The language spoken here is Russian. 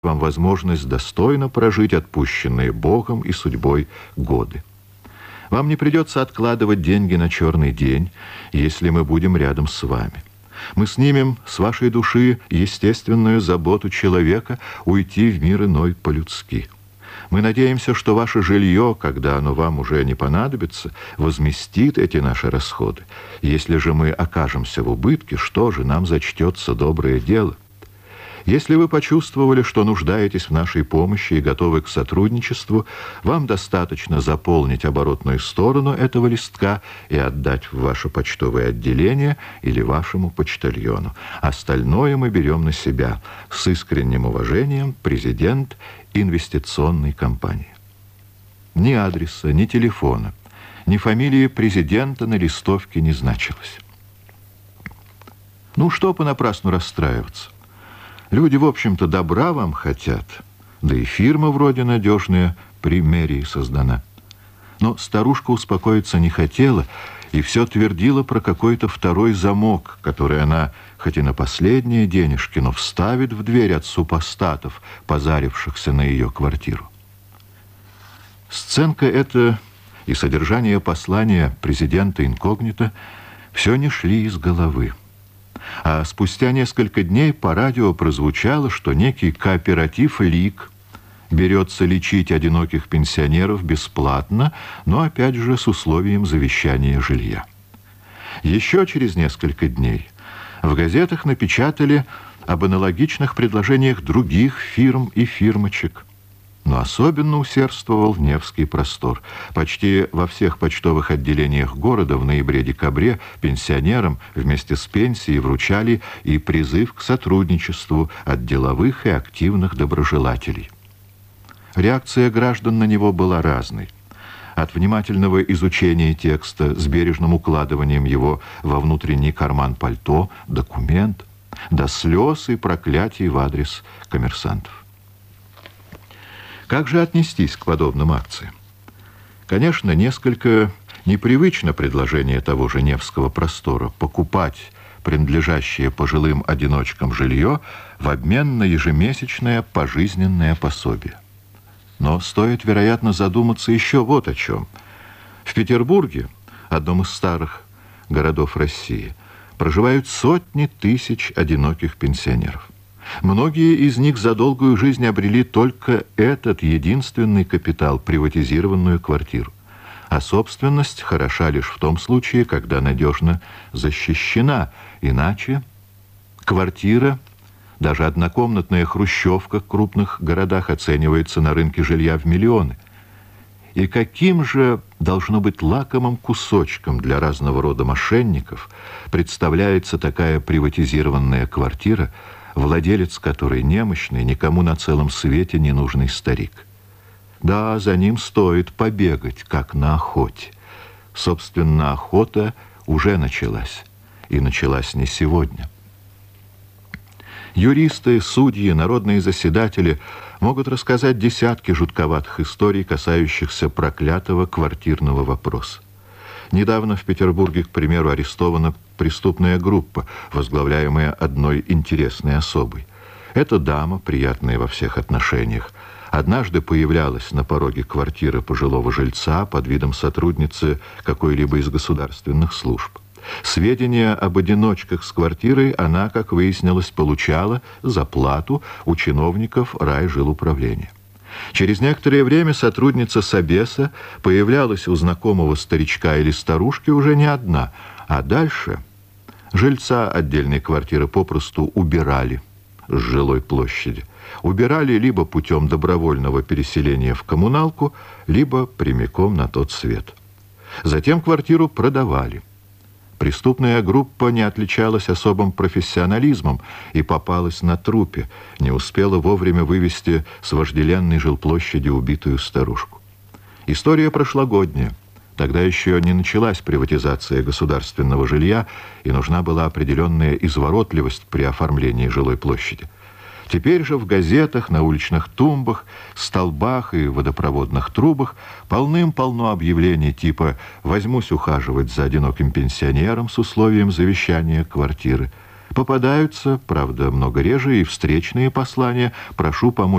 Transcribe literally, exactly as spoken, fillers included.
вам возможность достойно прожить отпущенные Богом и судьбой годы. Вам не придется откладывать деньги на черный день, если мы будем рядом с вами. Мы снимем с вашей души естественную заботу человека уйти в мир иной по-людски. Мы надеемся, что ваше жилье, когда оно вам уже не понадобится, возместит эти наши расходы. Если же мы окажемся в убытке, что же, нам зачтется доброе дело. Если вы почувствовали, что нуждаетесь в нашей помощи и готовы к сотрудничеству, вам достаточно заполнить оборотную сторону этого листка и отдать в ваше почтовое отделение или вашему почтальону. Остальное мы берем на себя. С искренним уважением, президент инвестиционной компании. Ни адреса, ни телефона, ни фамилии президента на листовке не значилось. Ну, что понапрасну расстраиваться? Люди, в общем-то, добра вам хотят, да и фирма вроде надежная при мэрии создана. Но старушка успокоиться не хотела и все твердила про какой-то второй замок, который она, хоть и на последние денежки, но вставит в дверь от супостатов, позарившихся на ее квартиру. Сценка эта и содержание послания президента инкогнито все не шли из головы. А спустя несколько дней по радио прозвучало, что некий кооператив «Лик» берется лечить одиноких пенсионеров бесплатно, но опять же с условием завещания жилья. Еще через несколько дней в газетах напечатали об аналогичных предложениях других фирм и фирмочек. Но особенно усердствовал Невский простор. Почти во всех почтовых отделениях города в ноябре-декабре пенсионерам вместе с пенсией вручали и призыв к сотрудничеству от деловых и активных доброжелателей. Реакция граждан на него была разной. От внимательного изучения текста с бережным укладыванием его во внутренний карман пальто, документ, до слез и проклятий в адрес коммерсантов. Как же отнестись к подобным акциям? Конечно, несколько непривычно предложение того же Невского простора покупать принадлежащее пожилым одиночкам жилье в обмен на ежемесячное пожизненное пособие. Но стоит, вероятно, задуматься еще вот о чем. В Петербурге, одном из старых городов России, проживают сотни тысяч одиноких пенсионеров. Многие из них за долгую жизнь обрели только этот единственный капитал, приватизированную квартиру. А собственность хороша лишь в том случае, когда надежно защищена. Иначе квартира, даже однокомнатная хрущевка в крупных городах, оценивается на рынке жилья в миллионы. И каким же должно быть лакомым кусочком для разного рода мошенников представляется такая приватизированная квартира, владелец которой немощный, никому на целом свете не нужный старик. Да, за ним стоит побегать, как на охоте. Собственно, охота уже началась, и началась не сегодня. Юристы, судьи, народные заседатели могут рассказать десятки жутковатых историй, касающихся проклятого квартирного вопроса. Недавно в Петербурге, к примеру, арестована преступная группа, возглавляемая одной интересной особой. Эта дама, приятная во всех отношениях, однажды появлялась на пороге квартиры пожилого жильца под видом сотрудницы какой-либо из государственных служб. Сведения об одиночках с квартирой она, как выяснилось, получала за плату у чиновников райжилуправления. Через некоторое время сотрудница Собеса появлялась у знакомого старичка или старушки уже не одна, а дальше жильца отдельной квартиры попросту убирали с жилой площади. Убирали либо путем добровольного переселения в коммуналку, либо прямиком на тот свет. Затем квартиру продавали. Преступная группа не отличалась особым профессионализмом и попалась на трупе, не успела вовремя вывести с вожделенной жилплощади убитую старушку. История прошлогодняя. Тогда еще не началась приватизация государственного жилья, и нужна была определенная изворотливость при оформлении жилой площади. Теперь же в газетах, на уличных тумбах, столбах и водопроводных трубах полным-полно объявлений типа «возьмусь ухаживать за одиноким пенсионером с условием завещания квартиры», Попадаются, правда, много реже, и встречные послания: прошу помочь